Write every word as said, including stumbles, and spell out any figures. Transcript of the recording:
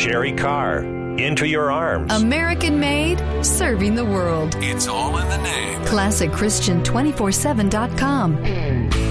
Sherry Carr, Into Your Arms. American made, serving the world. It's all in the name. classic christian two forty-seven dot com.